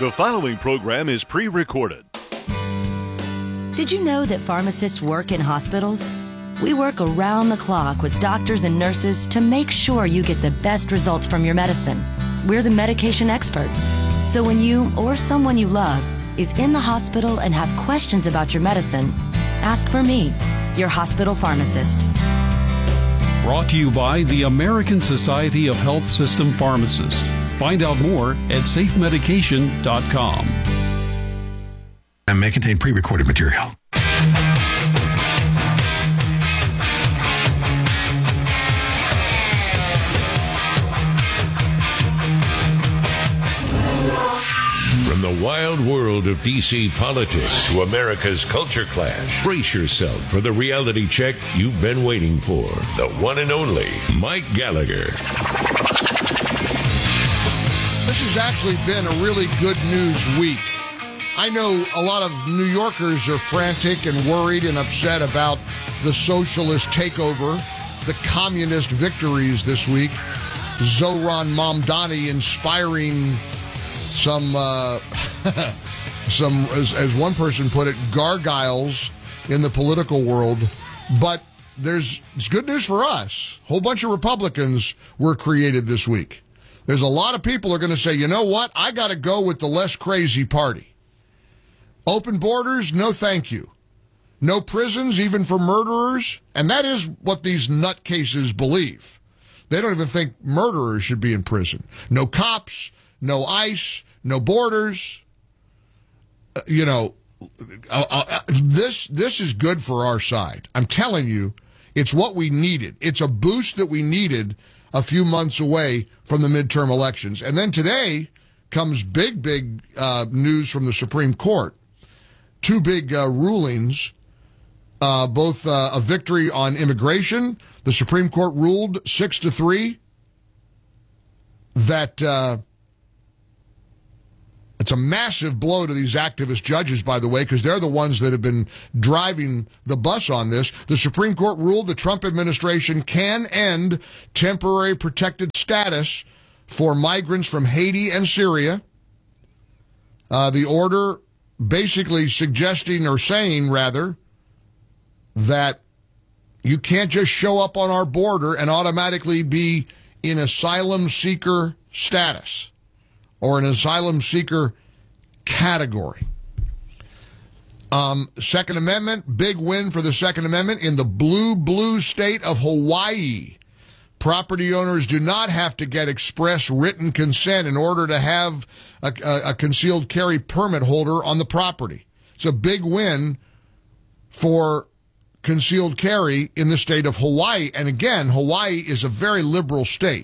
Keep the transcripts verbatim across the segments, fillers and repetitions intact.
The following program is pre-recorded. Did you know that pharmacists work in hospitals? We work around the clock with doctors and nurses to make sure you get the best results from your medicine. We're the medication experts. So when you or someone you love is in the hospital and have questions about your medicine, ask for me, your hospital pharmacist. Brought to you by the American Society of Health System Pharmacists. Find out more at safe medication dot com. And may contain pre-recorded material. From the wild world of D C politics to America's culture clash, brace yourself for the reality check you've been waiting for. The one and only Mike Gallagher. This has actually been a really good news week. I know a lot of New Yorkers are frantic and worried and upset about the socialist takeover, the communist victories this week. Zohran Mamdani inspiring some, uh, some as, as one person put it, gargoyles in the political world. But there's it's good news for us. A whole bunch of Republicans were created this week. There's a lot of people who are going to say, you know what, I got to go with the less crazy party. Open borders, no thank you. No prisons, even for murderers. And that is what these nutcases believe. They don't even think murderers should be in prison. No cops, no ICE, no borders. Uh, you know, uh, uh, this this is good for our side. I'm telling you, it's what we needed. It's a boost that we needed a few months away from the midterm elections. And then today comes big, big uh, news from the Supreme Court. Two big uh, rulings, uh, both uh, a victory on immigration. The Supreme Court ruled six to three that uh, it's a massive blow to these activist judges, by the way, because they're the ones that have been driving the bus on this. The Supreme Court ruled the Trump administration can end temporary protected status for migrants from Haiti and Syria. Uh, the order basically suggesting or saying, rather, that you can't just show up on our border and automatically be in asylum seeker status or an asylum seeker category. Um, Second Amendment, big win for the Second Amendment in the blue, blue state of Hawaii. Property owners do not have to get express written consent in order to have a, a, a concealed carry permit holder on the property. It's a big win for concealed carry in the state of Hawaii. And again, Hawaii is a very liberal state.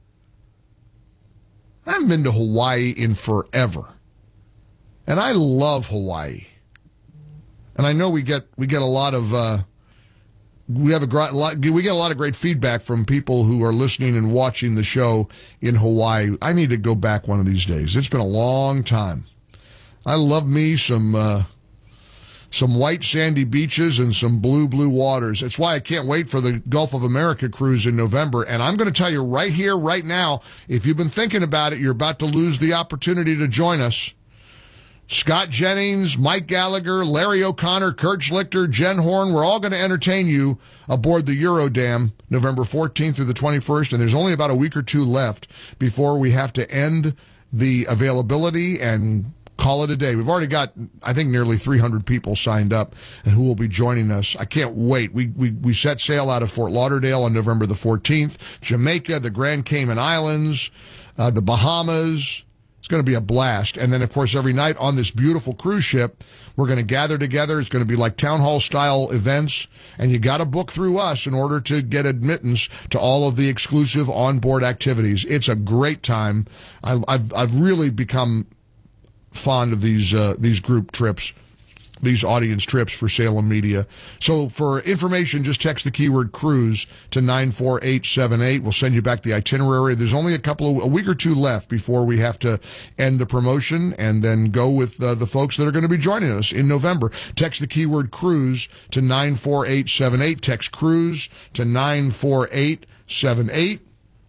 I haven't been to Hawaii in forever. And I love Hawaii. And I know we get we get a lot of uh, we have a lot we get a lot of great feedback from people who are listening and watching the show in Hawaii. I need to go back one of these days. It's been a long time. I love me some uh, some white sandy beaches and some blue blue waters. It's why I can't wait for the Gulf of America cruise in November. And I'm going to tell you right here, right now, if you've been thinking about it, you're about to lose the opportunity to join us. Scott Jennings, Mike Gallagher, Larry O'Connor, Kurt Schlichter, Jen Horn, we're all going to entertain you aboard the Eurodam November fourteenth through the twenty-first, and there's only about a week or two left before we have to end the availability and call it a day. We've already got, I think, nearly three hundred people signed up who will be joining us. I can't wait. We we we set sail out of Fort Lauderdale on November the fourteenth, Jamaica, the Grand Cayman Islands, uh, the Bahamas. It's going to be a blast. And then, of course, every night on this beautiful cruise ship, we're going to gather together. It's going to be like town hall style events. And you got to book through us in order to get admittance to all of the exclusive onboard activities. It's a great time. I, I've, I've really become fond of these, uh, these group trips, these audience trips for Salem Media. So for information, just text the keyword cruise to nine four eight seven eight. We'll send you back the itinerary. There's only a couple of, a week or two left before we have to end the promotion and then go with uh, the folks that are going to be joining us in November. Text the keyword cruise to nine four eight seven eight. Text cruise to nine four eight seven eight.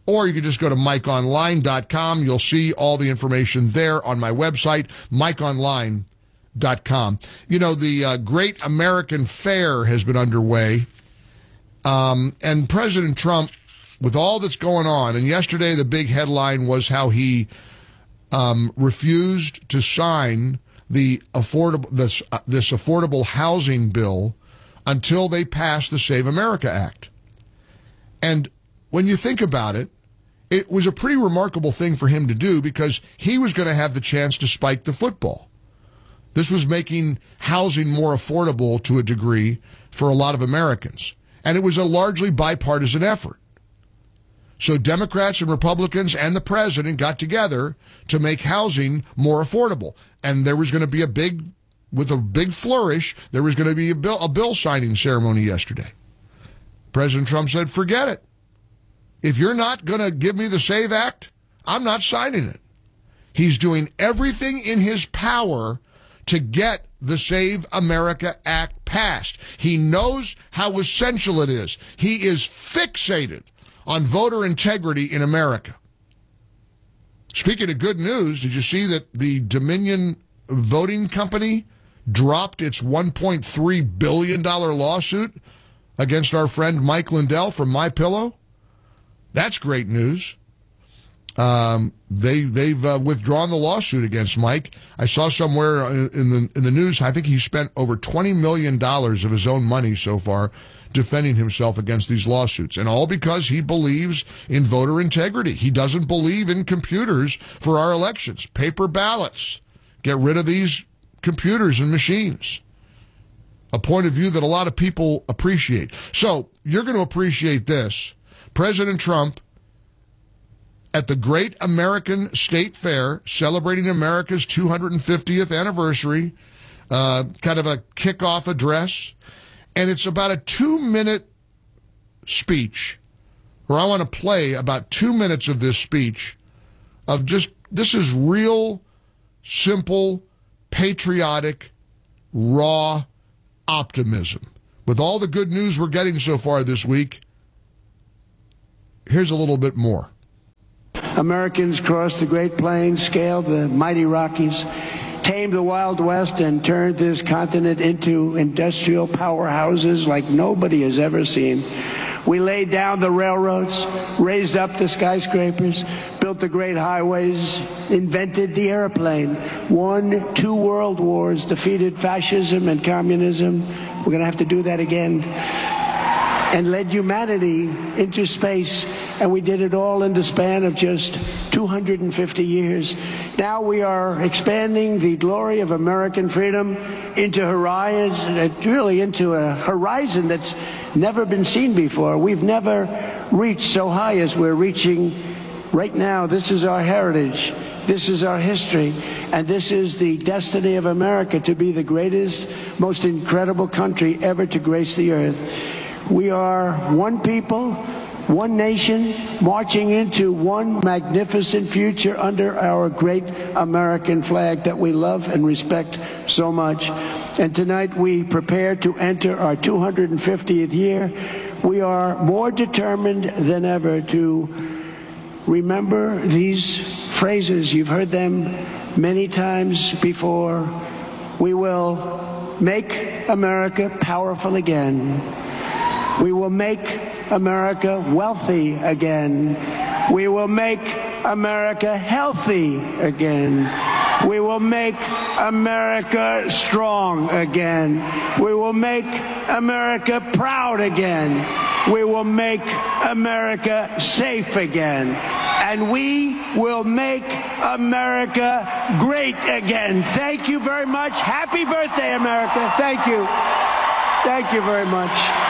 or you can just go to mike online dot com. You'll see all the information there on my website, mike online dot com. You know, the uh, Great American Fair has been underway, um, and President Trump, with all that's going on, and yesterday the big headline was how he um, refused to sign the affordable this uh, this affordable housing bill until they passed the Save America Act. And when you think about it, it was a pretty remarkable thing for him to do because he was going to have the chance to spike the football. This was making housing more affordable to a degree for a lot of Americans. And it was a largely bipartisan effort. So Democrats and Republicans and the president got together to make housing more affordable. And there was going to be a big, with a big flourish, there was going to be a bill, a bill signing ceremony yesterday. President Trump said, forget it. If you're not going to give me the SAVE Act, I'm not signing it. He's doing everything in his power to get the Save America Act passed. He knows how essential it is. He is fixated on voter integrity in America. Speaking of good news, did you see that the Dominion Voting Company dropped its one point three billion dollars lawsuit against our friend Mike Lindell from MyPillow? That's great news. Um, they they've uh, withdrawn the lawsuit against Mike. I saw somewhere in the in the news, I think he spent over twenty million dollars of his own money so far defending himself against these lawsuits, and all because he believes in voter integrity. He doesn't believe in computers for our elections, paper ballots. Get rid of these computers and machines. A point of view that a lot of people appreciate. So you're going to appreciate this. President Trump, at the Great American State Fair, celebrating America's two hundred fiftieth anniversary, uh, kind of a kickoff address. And it's about a two-minute speech, where I want to play about two minutes of this speech of just, this is real, simple, patriotic, raw optimism. With all the good news we're getting so far this week, here's a little bit more. Americans crossed the Great Plains, scaled the mighty Rockies, tamed the Wild West, and turned this continent into industrial powerhouses like nobody has ever seen. We laid down the railroads, raised up the skyscrapers, built the great highways, invented the airplane, won two world wars, defeated fascism and communism. We're going to have to do that again. And led humanity into space, and we did it all in the span of just two hundred fifty years. Now we are expanding the glory of American freedom into horizon, really into a horizon that's never been seen before. We've never reached so high as we're reaching right now. This is our heritage. This is our history. And this is the destiny of America, to be the greatest, most incredible country ever to grace the earth. We are one people, one nation, marching into one magnificent future under our great American flag that we love and respect so much. And tonight we prepare to enter our two hundred fiftieth year. We are more determined than ever to remember these phrases. You've heard them many times before. We will make America powerful again. We will make America wealthy again. We will make America healthy again. We will make America strong again. We will make America proud again. We will make America safe again. And we will make America great again. Thank you very much. Happy birthday, America. Thank you. Thank you very much.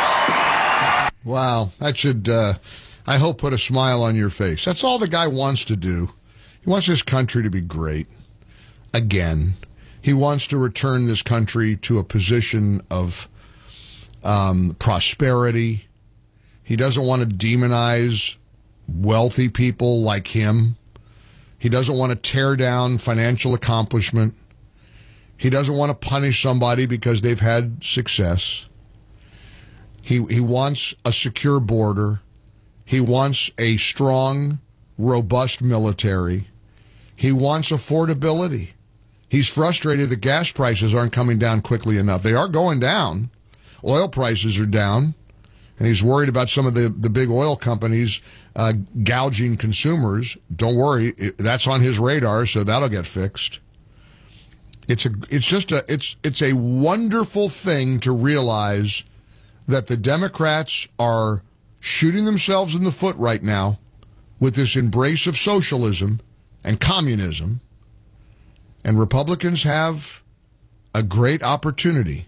Wow, that should, uh, I hope, put a smile on your face. That's all the guy wants to do. He wants this country to be great. Again. He wants to return this country to a position of um, prosperity. He doesn't want to demonize wealthy people like him. He doesn't want to tear down financial accomplishment. He doesn't want to punish somebody because they've had success. He he wants a secure border. He wants a strong, robust military. He wants affordability. He's frustrated that gas prices aren't coming down quickly enough. They are going down. Oil prices are down. And he's worried about some of the, the big oil companies uh, gouging consumers. Don't worry, it, that's on his radar, so that'll get fixed. It's a, it's just a, it's, it's a wonderful thing to realize that the Democrats are shooting themselves in the foot right now with this embrace of socialism and communism, and Republicans have a great opportunity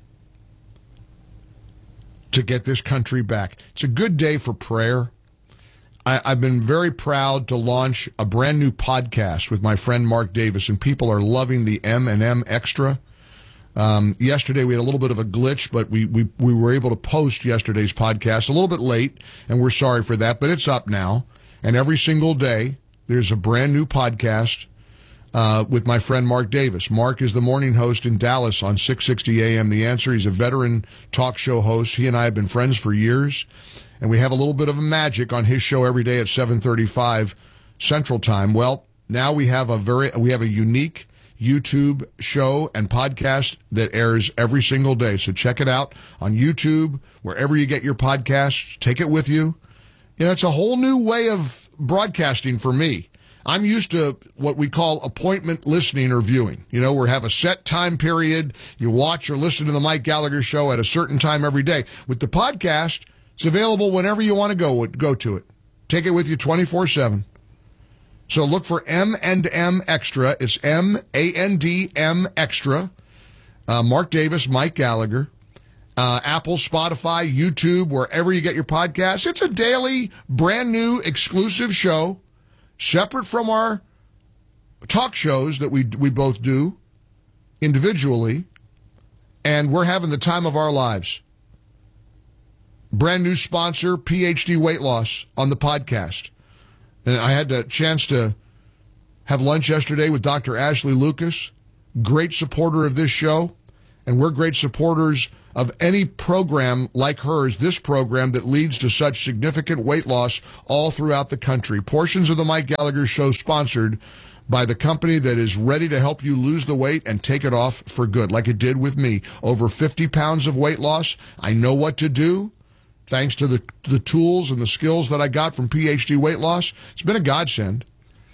to get this country back. It's a good day for prayer. I, I've been very proud to launch a brand new podcast with my friend Mark Davis, and people are loving the M and M Extra. Um, yesterday we had a little bit of a glitch, but we, we, we were able to post yesterday's podcast a little bit late, and we're sorry for that, but it's up now. And every single day there's a brand new podcast uh, with my friend Mark Davis. Mark is the morning host in Dallas on six sixty A M The Answer. He's a veteran talk show host. He and I have been friends for years, and we have a little bit of a magic on his show every day at seven thirty-five Central Time. Well, now we have a very we have a unique YouTube show and podcast that airs every single day. So check it out on YouTube, wherever you get your podcasts. Take it with you. You know, it's a whole new way of broadcasting for me. I'm used to what we call appointment listening or viewing. You know, we have a set time period. You watch or listen to the Mike Gallagher Show at a certain time every day. With the podcast, it's available whenever you want to go go to it. Take it with you twenty-four seven. So look for M and M Extra. It's M A N D M Extra. Uh, Mark Davis, Mike Gallagher. Uh, Apple, Spotify, YouTube, wherever you get your podcasts. It's a daily, brand new, exclusive show, separate from our talk shows that we we both do individually, and we're having the time of our lives. Brand new sponsor, P H D Weight Loss, on the podcast. And I had the chance to have lunch yesterday with Doctor Ashley Lucas, great supporter of this show, and we're great supporters of any program like hers, this program that leads to such significant weight loss all throughout the country. Portions of the Mike Gallagher Show sponsored by the company that is ready to help you lose the weight and take it off for good, like it did with me. Over fifty pounds of weight loss. I know what to do. Thanks to the the tools and the skills that I got from P H D Weight Loss. It's been a godsend.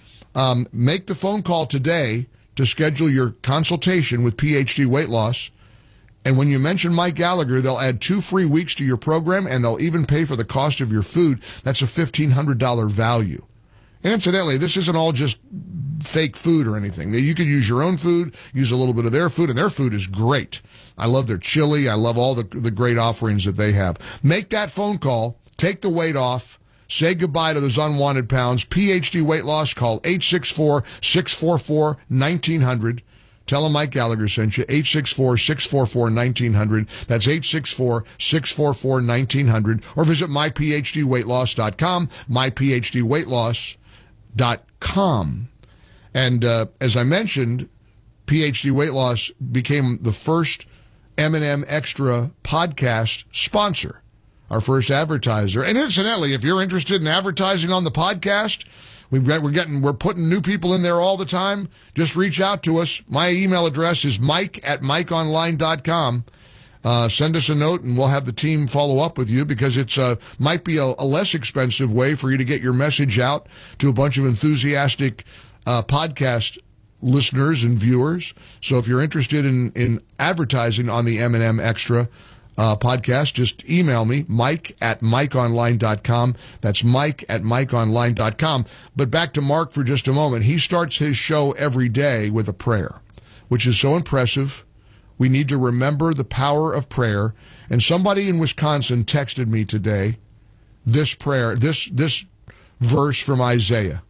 Um, make the phone call today to schedule your consultation with P H D Weight Loss. And when you mention Mike Gallagher, they'll add two free weeks to your program, and they'll even pay for the cost of your food. That's a fifteen hundred dollars value. And incidentally, this isn't all just fake food or anything. You could use your own food, use a little bit of their food, and their food is great. I love their chili. I love all the, the great offerings that they have. Make that phone call. Take the weight off. Say goodbye to those unwanted pounds. P H D Weight Loss. Call eight six four, six four four, one nine zero zero. Tell them Mike Gallagher sent you. eight six four, six four four, one nine zero zero. That's eight six four, six four four, one nine zero zero. Or visit my p h d weight loss dot com, my p h d weight loss dot com. And uh, as I mentioned, P H D Weight Loss became the first M and M Extra podcast sponsor, our first advertiser. And incidentally, if you're interested in advertising on the podcast, We've got, we're getting, we're putting new people in there all the time. Just reach out to us. My email address is mike at mike online dot com. Uh, send us a note and we'll have the team follow up with you, because it's uh, might be a, a less expensive way for you to get your message out to a bunch of enthusiastic uh, podcast listeners and viewers. So if you're interested in, in advertising on the M and M Extra Uh, podcast, just email me, mike at mike online dot com. That's mike at mike online dot com. But back to Mark for just a moment. He starts his show every day with a prayer, which is so impressive. We need to remember the power of prayer. And somebody in Wisconsin texted me today this prayer, this, this verse from Isaiah,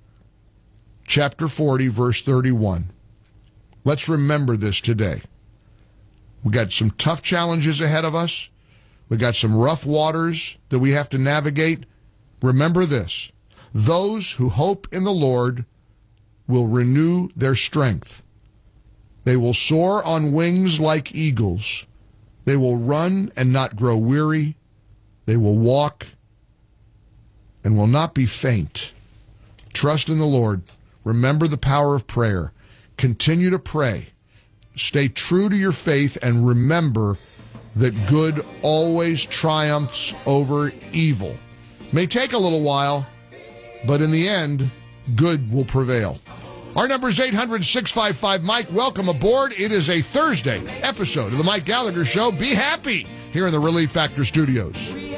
chapter forty, verse thirty-one. Let's remember this today. We got some tough challenges ahead of us. We got some rough waters that we have to navigate. Remember this: those who hope in the Lord will renew their strength. They will soar on wings like eagles. They will run and not grow weary. They will walk and will not be faint. Trust in the Lord. Remember the power of prayer. Continue to pray. Stay true to your faith, and remember that good always triumphs over evil. May take a little while, but in the end, good will prevail. Our number is eight hundred, six five five, Mike. Welcome aboard. It is a Thursday episode of the Mike Gallagher Show. Be happy here in the Relief Factor Studios.